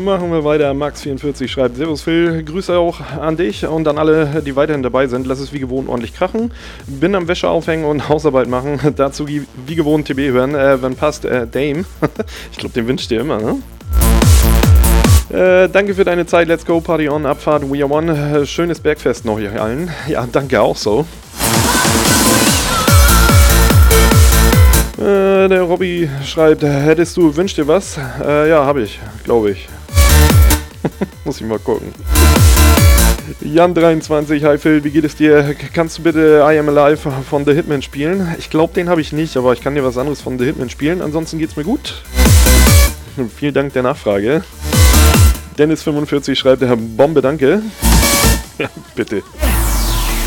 Machen wir weiter. Max44 schreibt: Servus Phil, Grüße auch an dich und an alle, die weiterhin dabei sind. Lass es wie gewohnt ordentlich krachen. Bin am Wäsche aufhängen und Hausarbeit machen. Dazu wie gewohnt TB hören. Wenn passt, Dame. Ich glaube, den wünscht dir immer, ne? Danke für deine Zeit. Let's go, Party on, Abfahrt, We Are One. Schönes Bergfest noch hier allen. Ja, danke auch so. Der Robby schreibt: Hättest du, wünsch dir was? Ja, habe ich, glaube ich. Muss ich mal gucken. Jan23, hi Phil, wie geht es dir? Kannst du bitte I Am Alive von The Hitman spielen? Ich glaube, den habe ich nicht, aber ich kann dir was anderes von The Hitman spielen. Ansonsten geht's mir gut. Vielen Dank der Nachfrage. Dennis45 schreibt: Bombe, danke. Ja, bitte.